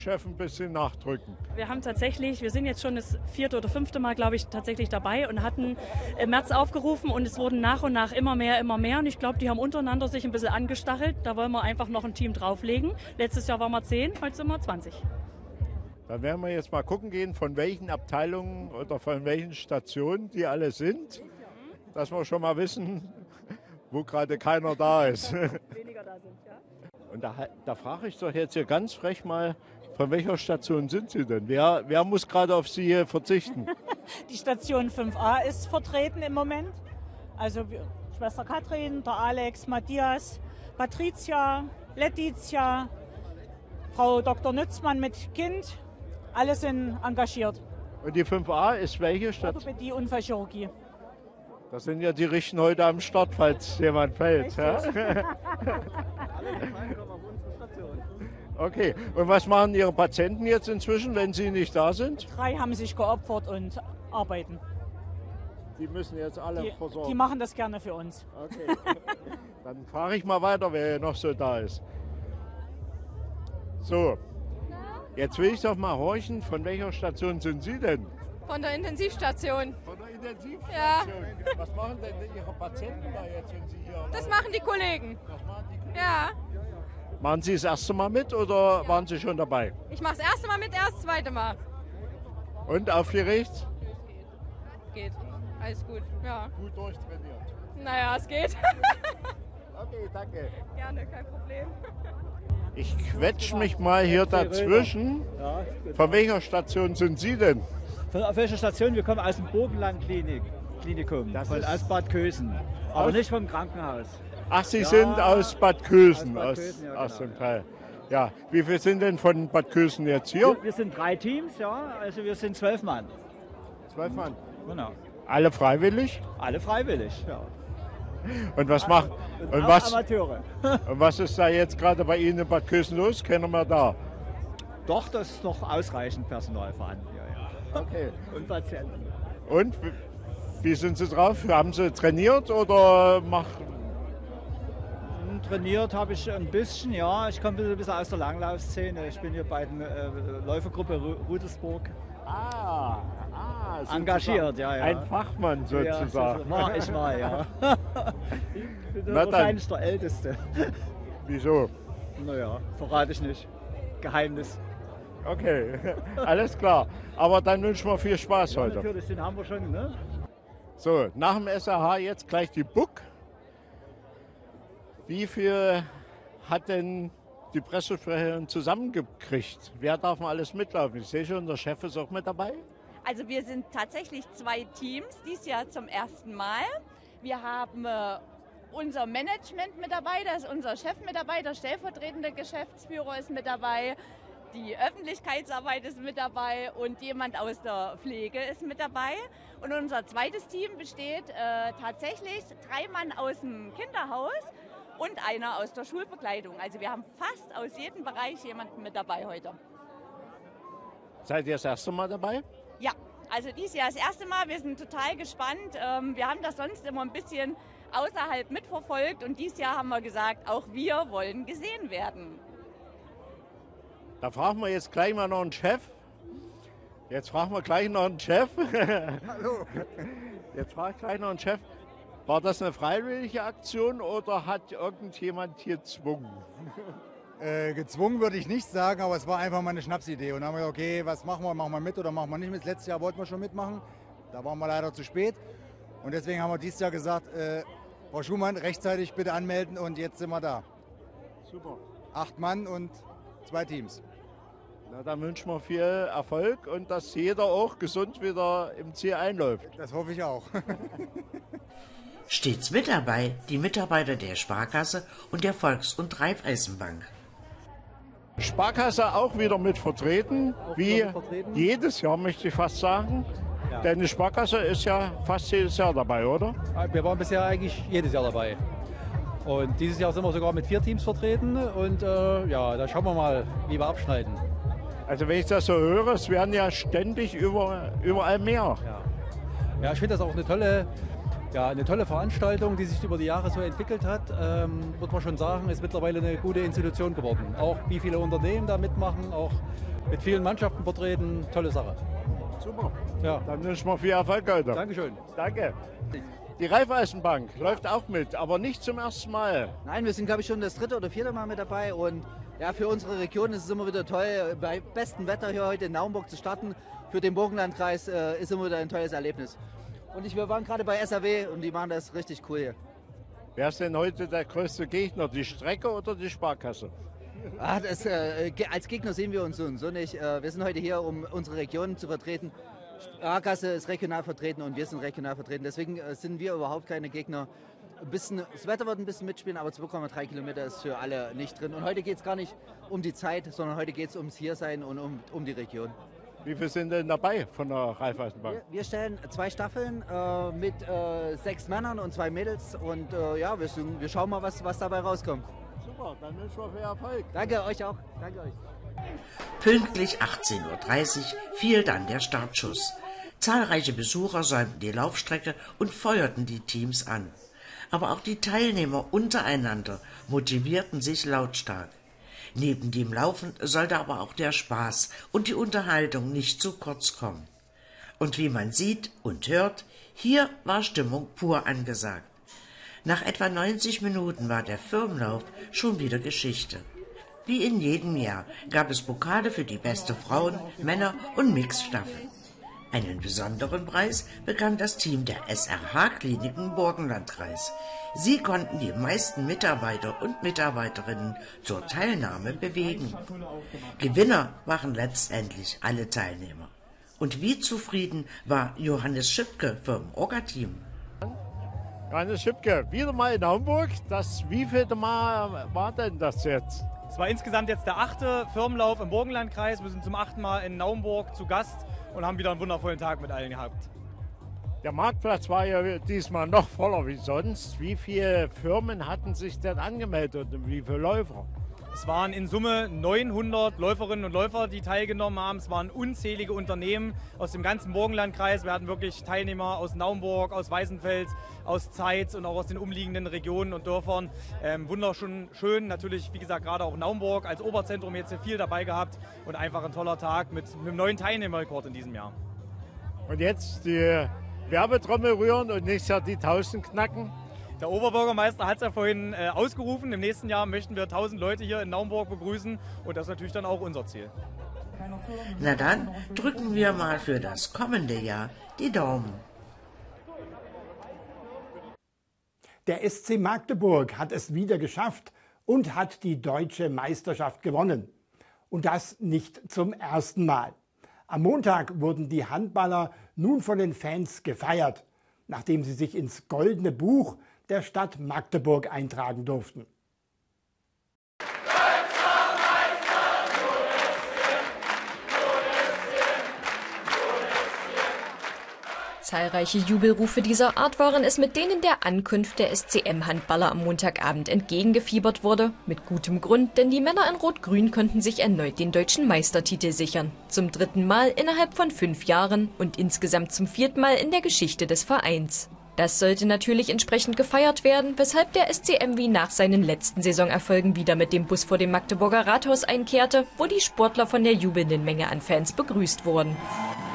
Chef ein bisschen nachdrücken. Wir sind jetzt schon das 4. oder 5. Mal, glaube ich, tatsächlich dabei und hatten im März aufgerufen und es wurden nach und nach immer mehr. Und ich glaube, die haben untereinander sich ein bisschen angestachelt. Da wollen wir einfach noch ein Team drauflegen. Letztes Jahr waren wir 10, heute sind wir 20. Dann werden wir jetzt mal gucken gehen, von welchen Abteilungen oder von welchen Stationen die alle sind, dass wir schon mal wissen, wo gerade keiner da ist. Weniger da sind, ja. Und da frage ich doch jetzt hier ganz frech mal, von welcher Station sind Sie denn? Wer muss gerade auf Sie hier verzichten? Die Station 5a ist vertreten im Moment. Also Schwester Katrin, der Alex, Matthias, Patricia, Letizia, Frau Dr. Nützmann mit Kind. Alle sind engagiert. Und die 5a ist welche Station? Orthopädie, Unfallchirurgie. Das sind ja die Richten heute am Start, falls jemand fällt. Ja? Okay, und was machen Ihre Patienten jetzt inzwischen, wenn sie nicht da sind? 3 haben sich geopfert und arbeiten. Die müssen jetzt alle versorgen. Die machen das gerne für uns. Okay. Dann frage ich mal weiter, wer noch so da ist. So, jetzt will ich doch mal horchen, von welcher Station sind Sie denn? Von der Intensivstation. Von der Intensivstation? Ja. Was machen denn Ihre Patienten da jetzt, wenn Sie hier... Das machen die Kollegen. Das machen die Kollegen? Ja. Machen Sie das erste Mal mit oder waren Sie schon dabei? Ich mache das erste Mal mit, erst das zweite Mal. Und aufgeregt? Geht. Alles gut. Ja. Gut durchtrainiert. Naja, es geht. Okay, danke. Gerne, kein Problem. Ich quetsch mich mal hier dazwischen. Von welcher Station sind Sie denn? Auf welcher Station? Wir kommen aus dem Bogenland-Klinikum, aus Bad Kösen. Aber nicht vom Krankenhaus. Ach, Sie sind aus Bad Kösen, aus Bad Kösen, aus genau. dem Teil. Ja, wie viele sind denn von Bad Kösen jetzt hier? Wir sind 3 Teams, ja, also wir sind 12 Mann. 12 Mann? Genau. Alle freiwillig? Alle freiwillig, ja. Und was macht... Und Amateure. Und was ist da jetzt gerade bei Ihnen in Bad Kösen los? Kennen wir da? Doch, das ist noch ausreichend Personal vorhanden, ja. Okay. Und Patienten. Und wie sind Sie drauf? Haben Sie trainiert oder Trainiert habe ich ein bisschen, ja. Ich komme ein bisschen aus der Langlaufszene. Ich bin hier bei der Läufergruppe Rudelsburg engagiert, ja. Ein Fachmann sozusagen. Ja, ich mal, ja. Ich bin wahrscheinlich der Älteste. Wieso? Naja, verrate ich nicht. Geheimnis. Okay, alles klar. Aber dann wünschen wir viel Spaß heute. Natürlich, den haben wir schon, ne? So, nach dem SAH jetzt gleich die BUK. Wie viel hat denn die Pressesprecherin zusammengekriegt? Wer darf denn alles mitlaufen? Ich sehe schon, der Chef ist auch mit dabei. Also wir sind tatsächlich 2 Teams, dieses Jahr zum ersten Mal. Wir haben unser Management mit dabei, da ist unser Chef mit dabei, der stellvertretende Geschäftsführer ist mit dabei, die Öffentlichkeitsarbeit ist mit dabei und jemand aus der Pflege ist mit dabei. Und unser zweites Team besteht tatsächlich 3 Mann aus dem Kinderhaus und einer aus der Schulbegleitung. Also wir haben fast aus jedem Bereich jemanden mit dabei heute. Seid ihr das erste Mal dabei? Ja, also dieses Jahr das erste Mal. Wir sind total gespannt. Wir haben das sonst immer ein bisschen außerhalb mitverfolgt und dieses Jahr haben wir gesagt, auch wir wollen gesehen werden. Da fragen wir jetzt gleich mal noch einen Chef. Jetzt fragen wir gleich noch einen Chef. Hallo. Jetzt frage ich gleich noch einen Chef. War das eine freiwillige Aktion oder hat irgendjemand hier gezwungen? Gezwungen würde ich nicht sagen, aber es war einfach mal eine Schnapsidee. Und dann haben wir gesagt, okay, was machen wir mit oder machen wir nicht mit? Letztes Jahr wollten wir schon mitmachen, da waren wir leider zu spät. Und deswegen haben wir dieses Jahr gesagt, Frau Schumann, rechtzeitig bitte anmelden und jetzt sind wir da. Super. 8 Mann und 2 Teams. Na, dann wünschen wir viel Erfolg und dass jeder auch gesund wieder im Ziel einläuft. Das hoffe ich auch. Stets mit dabei die Mitarbeiter der Sparkasse und der Volks- und Raiffeisenbank. Sparkasse auch wieder mit vertreten, wie jedes Jahr möchte ich fast sagen. Ja. Denn die Sparkasse ist ja fast jedes Jahr dabei, oder? Wir waren bisher eigentlich jedes Jahr dabei. Und dieses Jahr sind wir sogar mit 4 Teams vertreten und ja, da schauen wir mal, wie wir abschneiden. Also wenn ich das so höre, es werden ja ständig überall mehr. Ja, ich finde das auch eine tolle Veranstaltung, die sich über die Jahre so entwickelt hat. Würde man schon sagen, ist mittlerweile eine gute Institution geworden. Auch wie viele Unternehmen da mitmachen, auch mit vielen Mannschaften vertreten. Tolle Sache. Super. Ja. Dann wünschen wir viel Erfolg heute. Dankeschön. Danke. Die Raiffeisenbank läuft auch mit, aber nicht zum ersten Mal. Nein, wir sind, glaube ich, schon das 3. oder 4. Mal mit dabei. Und ja, für unsere Region ist es immer wieder toll, bei bestem Wetter hier heute in Naumburg zu starten. Für den Burgenlandkreis ist immer wieder ein tolles Erlebnis. Und wir waren gerade bei SAW und die machen das richtig cool hier. Wer ist denn heute der größte Gegner, die Strecke oder die Sparkasse? Als Gegner sehen wir uns so nicht. Wir sind heute hier, um unsere Region zu vertreten. Sparkasse ist regional vertreten und wir sind regional vertreten. Deswegen sind wir überhaupt keine Gegner. Das Wetter wird ein bisschen mitspielen, aber 2,3 Kilometer ist für alle nicht drin. Und heute geht es gar nicht um die Zeit, sondern heute geht es ums Hiersein und um die Region. Wie viele sind denn dabei von der Raiffeisenbank? Wir stellen 2 Staffeln mit 6 Männern und 2 Mädels. Und ja, wir schauen mal, was dabei rauskommt. Super, dann wünschen wir viel Erfolg. Danke euch auch. Danke euch. Pünktlich 18:30 Uhr fiel dann der Startschuss. Zahlreiche Besucher säumten die Laufstrecke und feuerten die Teams an. Aber auch die Teilnehmer untereinander motivierten sich lautstark. Neben dem Laufen sollte aber auch der Spaß und die Unterhaltung nicht zu kurz kommen. Und wie man sieht und hört, hier war Stimmung pur angesagt. Nach etwa 90 Minuten war der Firmenlauf schon wieder Geschichte. Wie in jedem Jahr gab es Pokale für die beste Frauen-, Männer- und Mixstaffel. Einen besonderen Preis bekam das Team der SRH-Kliniken Burgenlandkreis. Sie konnten die meisten Mitarbeiter und Mitarbeiterinnen zur Teilnahme bewegen. Gewinner waren letztendlich alle Teilnehmer. Und wie zufrieden war Johannes Schipke vom Orga-Team? Johannes Schipke, wieder mal in Naumburg. Das wievielte Mal war denn das jetzt? Es war insgesamt jetzt der 8. Firmenlauf im Burgenlandkreis. Wir sind zum 8. Mal in Naumburg zu Gast und haben wieder einen wundervollen Tag mit allen gehabt. Der Marktplatz war ja diesmal noch voller wie sonst. Wie viele Firmen hatten sich denn angemeldet und wie viele Läufer? Es waren in Summe 900 Läuferinnen und Läufer, die teilgenommen haben. Es waren unzählige Unternehmen aus dem ganzen Burgenlandkreis. Wir hatten wirklich Teilnehmer aus Naumburg, aus Weißenfels, aus Zeitz und auch aus den umliegenden Regionen und Dörfern. Wunderschön, schön, natürlich, wie gesagt, gerade auch Naumburg als Oberzentrum jetzt hier viel dabei gehabt und einfach ein toller Tag mit einem neuen Teilnehmerrekord in diesem Jahr. Und jetzt die Werbetrommel rühren und nächstes Jahr die 1000 knacken. Der Oberbürgermeister hat es ja vorhin ausgerufen. Im nächsten Jahr möchten wir 1000 Leute hier in Naumburg begrüßen und das ist natürlich dann auch unser Ziel. Na dann drücken wir mal für das kommende Jahr die Daumen. Der SC Magdeburg hat es wieder geschafft und hat die deutsche Meisterschaft gewonnen. Und das nicht zum ersten Mal. Am Montag wurden die Handballer nun von den Fans gefeiert, nachdem sie sich ins Goldene Buch der Stadt Magdeburg eintragen durften. Zahlreiche Jubelrufe dieser Art waren es, mit denen der Ankunft der SCM-Handballer am Montagabend entgegengefiebert wurde. Mit gutem Grund, denn die Männer in Rot-Grün konnten sich erneut den deutschen Meistertitel sichern. Zum 3. Mal innerhalb von 5 Jahren und insgesamt zum 4. Mal in der Geschichte des Vereins. Das sollte natürlich entsprechend gefeiert werden, weshalb der SCM wie nach seinen letzten Saisonerfolgen wieder mit dem Bus vor dem Magdeburger Rathaus einkehrte, wo die Sportler von der jubelnden Menge an Fans begrüßt wurden.